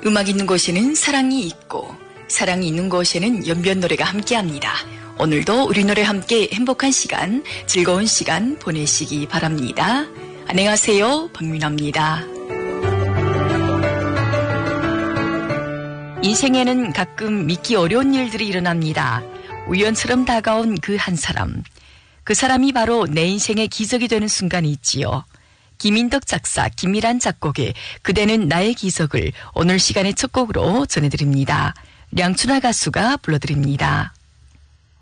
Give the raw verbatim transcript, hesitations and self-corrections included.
음악 있는 곳에는 사랑이 있고 사랑이 있는 곳에는 연변 노래가 함께합니다. 오늘도 우리 노래 함께 행복한 시간, 즐거운 시간 보내시기 바랍니다. 안녕하세요, 박민아입니다. 인생에는 가끔 믿기 어려운 일들이 일어납니다. 우연처럼 다가온 그 한 사람. 그 사람이 바로 내 인생의 기적이 되는 순간이 있지요. 김인덕 작사, 김미란 작곡의 그대는 나의 기적을 오늘 시간의 첫 곡으로 전해드립니다. 량춘하 가수가 불러드립니다.